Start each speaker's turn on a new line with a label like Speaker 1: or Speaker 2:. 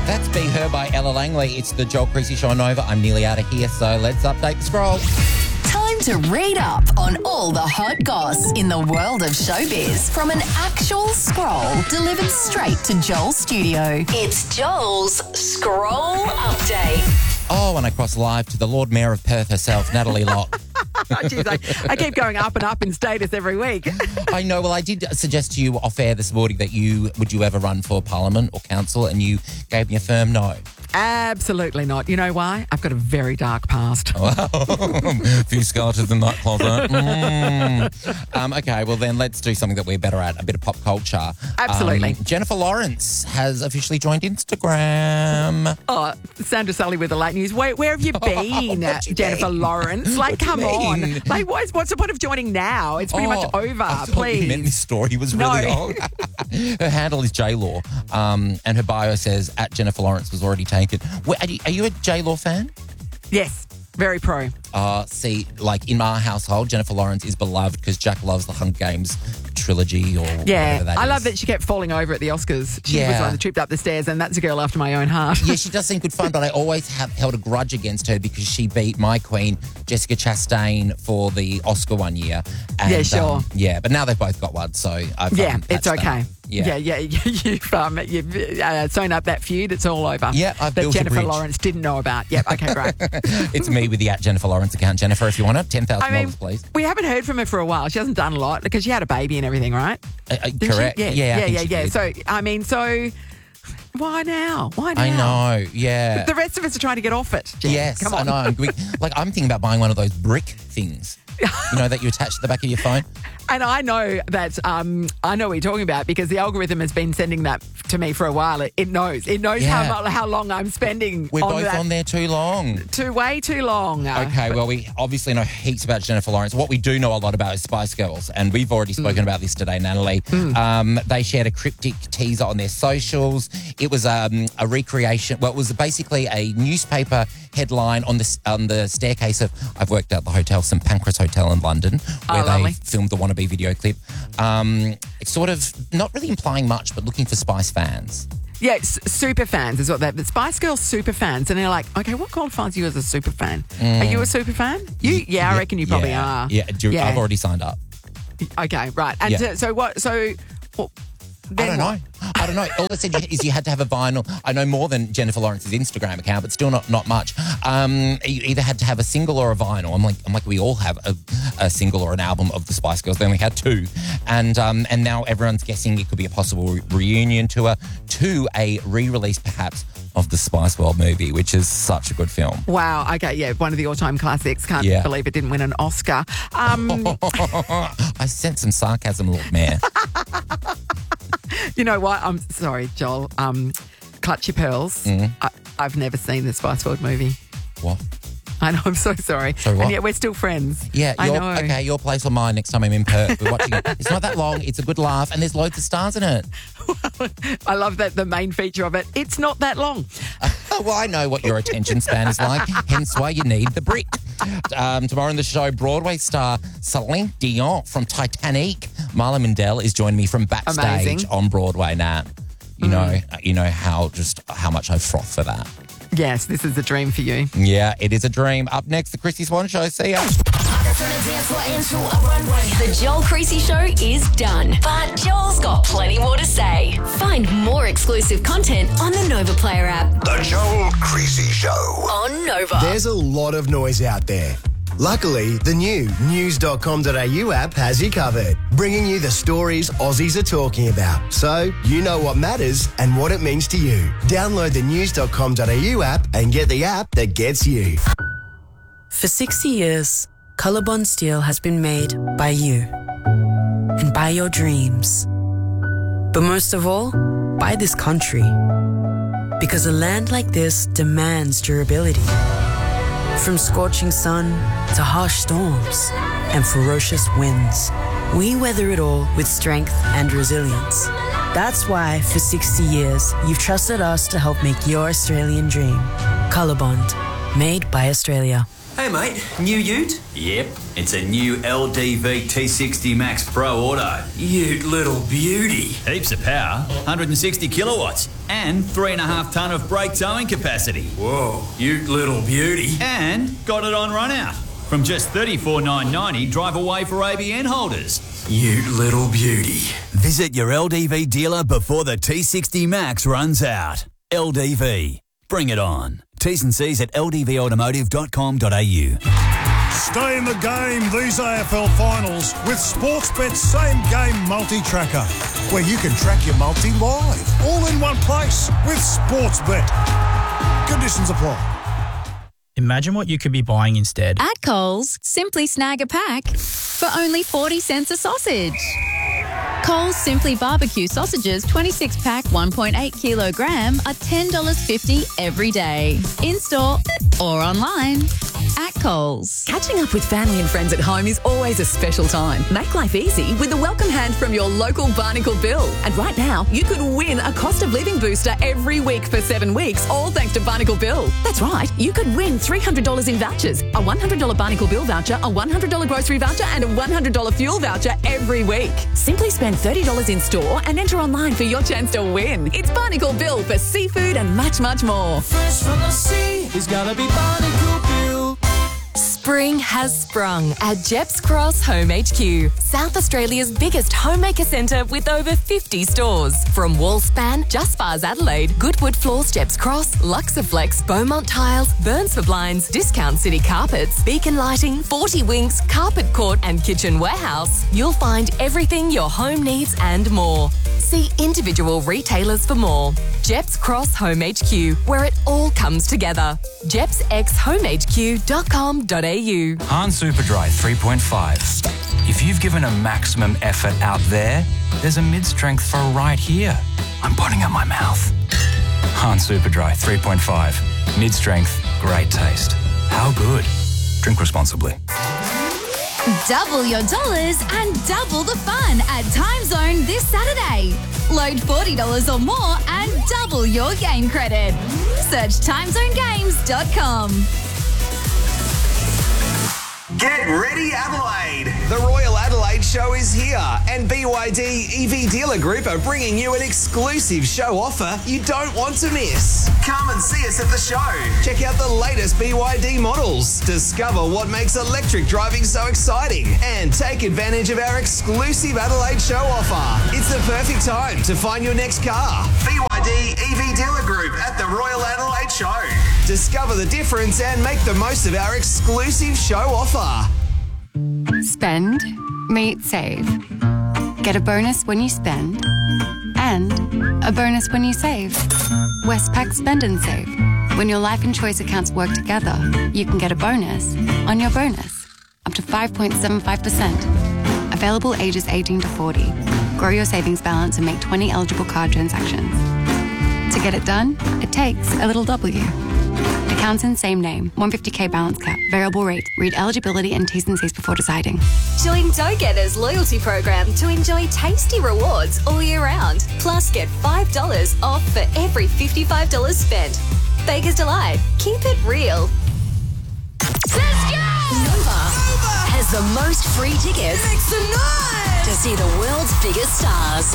Speaker 1: That's Be Her by Ella Langley. It's the Joel Creasy Show on Nova. I'm nearly out of here, so let's update the scroll.
Speaker 2: Time to read up on all the hot goss in the world of showbiz from an actual scroll delivered straight to Joel's studio. It's Joel's Scroll Update.
Speaker 1: Oh, and I cross live to the Lord Mayor of Perth herself, Natalie Locke.
Speaker 3: Jeez, I keep going up and up in status every week.
Speaker 1: I know. Well, I did suggest to you off air this morning that would you ever run for Parliament or Council, and you gave me a firm no.
Speaker 3: Absolutely not. You know why? I've got a very dark past.
Speaker 1: A few skeletons in that closet. Okay, well then let's do something that we're better at, a bit of pop culture.
Speaker 3: Absolutely.
Speaker 1: Jennifer Lawrence has officially joined Instagram.
Speaker 3: Oh, Sandra Sully with the late news. Where have you been, Jennifer Lawrence? Like, come on. Like, what's the point of joining now? It's pretty much over,
Speaker 1: I thought
Speaker 3: please.
Speaker 1: You meant this story was really old. Her handle is J-Law, and her bio says, at Jennifer Lawrence was already taken. Are you a J-Law fan?
Speaker 3: Yes, very pro.
Speaker 1: See, like in my household, Jennifer Lawrence is beloved because Jack loves the Hunger Games trilogy or whatever that is.
Speaker 3: I love that she kept falling over at the Oscars. She was the one that tripped up the stairs, and that's a girl after my own heart.
Speaker 1: Yeah, she does seem good fun, but I always have held a grudge against her because she beat my queen, Jessica Chastain, for the Oscar one year. And,
Speaker 3: yeah, sure.
Speaker 1: But now they've both got one, so I've
Speaker 3: it's okay.
Speaker 1: Them. Yeah.
Speaker 3: You've sewn up that feud. It's all over.
Speaker 1: Yeah, I've built
Speaker 3: that Jennifer
Speaker 1: a bridge.
Speaker 3: Lawrence didn't know about. Yep, okay, great.
Speaker 1: It's me with the @Jennifer Lawrence account. Jennifer, if you want it, $10,000, please.
Speaker 3: We haven't heard from her for a while. She hasn't done a lot because she had a baby and everything, right?
Speaker 1: Correct.
Speaker 3: She? Yeah. So, why now?
Speaker 1: I know, yeah.
Speaker 3: The rest of us are trying to get off it, Jen.
Speaker 1: Yes,
Speaker 3: come on.
Speaker 1: I know. I'm thinking about buying one of those brick things, that you attach to the back of your phone.
Speaker 3: And I know that I know what you're talking about because the algorithm has been sending that to me for a while. It knows how long I'm spending.
Speaker 1: We're both on there too long.
Speaker 3: Way too long.
Speaker 1: Okay, well, we obviously know heaps about Jennifer Lawrence. What we do know a lot about is Spice Girls, and we've already spoken about this today, Natalie. They shared a cryptic teaser on their socials. It was a recreation. Well, it was basically a newspaper headline on the staircase of, I've worked at the hotel, St Pancras Hotel in London, where they filmed the Wannabe video clip. It's sort of not really implying much, but looking for Spice fans.
Speaker 3: Yeah, super fans is what the Spice Girls super fans, and they're like, okay, what qualifies you as a super fan? Are you a super fan? I reckon you probably are.
Speaker 1: Yeah, I've already signed up.
Speaker 3: Okay, right. And so what? So. Well,
Speaker 1: I don't know. All I said is you had to have a vinyl. I know more than Jennifer Lawrence's Instagram account, but still not much. You either had to have a single or a vinyl. I'm like, we all have a single or an album of the Spice Girls. They only had two, and now everyone's guessing it could be a possible reunion tour to a re-release, perhaps, of the Spice World movie, which is such a good film.
Speaker 3: Wow. Okay. Yeah, one of the all-time classics. Can't believe it didn't win an Oscar.
Speaker 1: I sent some sarcasm, Lord Mayor.
Speaker 3: You know what? I'm sorry, Joel. Clutch your pearls. I've never seen the Spice World movie.
Speaker 1: What?
Speaker 3: I know, I'm so sorry.
Speaker 1: So what?
Speaker 3: And yet we're still friends.
Speaker 1: Yeah,
Speaker 3: I know.
Speaker 1: Okay, your place or mine next time I'm in Perth. We're watching it. It's not that long. It's a good laugh, and there's loads of stars in it.
Speaker 3: I love that the main feature of it, it's not that long.
Speaker 1: Well, I know what your attention span is like, hence why you need the brick. Tomorrow on the show, Broadway star Celine Dion from Titanic. Marla Mindell is joining me from backstage on Broadway, Nat. You know how much I froth for that.
Speaker 3: Yes, this is a dream for you.
Speaker 1: Yeah, it is a dream. Up next, the Chrissy Swan Show. See ya.
Speaker 2: The Joel Creasy Show is done, but Joel's got plenty more to say. Find more exclusive content on the Nova Player app.
Speaker 4: The Joel Creasy Show
Speaker 2: on Nova.
Speaker 5: There's a lot of noise out there. Luckily, the new news.com.au app has you covered, bringing you the stories Aussies are talking about, so you know what matters and what it means to you. Download the news.com.au app and get the app that gets you.
Speaker 6: For 60 years, Colorbond Steel has been made by you and by your dreams. But most of all, by this country. Because a land like this demands durability. From scorching sun to harsh storms and ferocious winds, we weather it all with strength and resilience. That's why, for 60 years, you've trusted us to help make your Australian dream. Colorbond, made by Australia.
Speaker 7: Hey mate, new ute?
Speaker 8: Yep, it's a new LDV T60 Max Pro Auto.
Speaker 7: Ute little beauty.
Speaker 8: Heaps of power, 160 kilowatts, and 3.5 tonne of brake towing capacity.
Speaker 7: Whoa, ute little beauty.
Speaker 8: And got it on run out. From just $34,990 drive away for ABN holders.
Speaker 7: Ute little beauty.
Speaker 8: Visit your LDV dealer before the T60 Max runs out. LDV. Bring it on. T's and C's at ldvautomotive.com.au.
Speaker 9: Stay in the game these AFL finals with Sportsbet's Same Game Multi-Tracker, where you can track your multi live, all in one place with Sportsbet. Conditions apply.
Speaker 10: Imagine what you could be buying instead.
Speaker 11: At Coles, simply snag a pack for only 40 cents a sausage. Coles Simply Barbecue Sausages 26-pack 1.8 kilogram are $10.50 every day. In-store or online. At Coles.
Speaker 12: Catching up with family and friends at home is always a special time. Make life easy with the welcome hand from your local Barnacle Bill. And right now, you could win a cost of living booster every week for 7 weeks, all thanks to Barnacle Bill. That's right, you could win $300 in vouchers, a $100 Barnacle Bill voucher, a $100 grocery voucher, and a $100 fuel voucher every week. Simply spend $30 in store and enter online for your chance to win. It's Barnacle Bill for seafood and much, much more.
Speaker 13: Fresh from the sea, it's gotta be Barnacle Bill.
Speaker 14: Spring has sprung at Jeps Cross Home HQ, South Australia's biggest homemaker centre with over 50 stores. From Wallspan, Just Spas Adelaide, Goodwood Floors Jeps Cross, Luxaflex, Beaumont Tiles, Burns for Blinds, Discount City Carpets, Beacon Lighting, 40 Winks, Carpet Court and Kitchen Warehouse, you'll find everything your home needs and more. See individual retailers for more. Jeps Cross Home HQ, where it all comes together. JepsXHomeHQ.com.au.
Speaker 15: Han Superdry 3.5. If you've given a maximum effort out there, there's a mid-strength for right here. I'm putting up my mouth. Han Superdry 3.5. Mid-strength, great taste. How good? Drink responsibly.
Speaker 11: Double your dollars and double the fun at Time Zone this Saturday. Load $40 or more and double your game credit. Search timezonegames.com.
Speaker 16: Get ready, Adelaide! The Royal Adelaide Show is here, and BYD EV Dealer Group are bringing you an exclusive show offer you don't want to miss. Come and see us at the show. Check out the latest BYD models, discover what makes electric driving so exciting, and take advantage of our exclusive Adelaide Show offer. It's the perfect time to find your next car. BYD EV Dealer Group at the Royal Adelaide Show. Discover the difference and make the most of our exclusive show offer.
Speaker 17: Spend, meet, save. Get a bonus when you spend and a bonus when you save. Westpac Spend and Save. When your life and choice accounts work together, you can get a bonus on your bonus, up to 5.75%. Available ages 18 to 40. Grow your savings balance and make 20 eligible card transactions. To get it done, it takes a little W. Accounts in same name. 150k balance cap. Variable rate. Read eligibility and T's and C's before deciding.
Speaker 14: Join Go-Getters loyalty program to enjoy tasty rewards all year round. Plus, get $5 off for every $55 spent. Baker's Delight. Keep it real.
Speaker 2: Let's go! Nova has the most free tickets to see the world's biggest stars.